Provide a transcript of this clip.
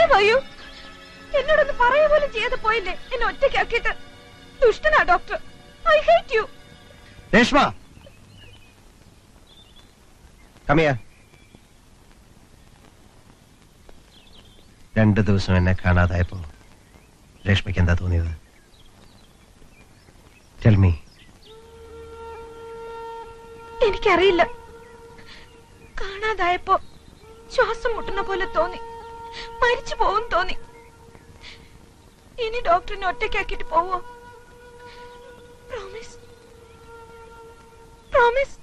എന്നോടൊന്ന് പറയാ പോലും ചെയ്യാതെ പോയില്ലേ എന്നെ ഒറ്റയ്ക്കാക്കിയിട്ട്. ദുഷ്ടനാ doctor. I hate you. Reshma, come here. 2 ദിവസം എന്നെ കാണാതായപ്പോ രേഷ്മയ്ക്ക് എന്താ തോന്നിയത്? Tell me. എനിക്കറിയില്ല. കാണാതായപ്പോ ശ്വാസം മുട്ടുന്ന പോലെ തോന്നി. മരിച്ചു പോകും തോന്നി. ഇനി ഡോക്ടറിനെ ഒറ്റയ്ക്കാക്കിട്ട് പോവോ? പ്രോമിസ്. പ്രോമിസ്.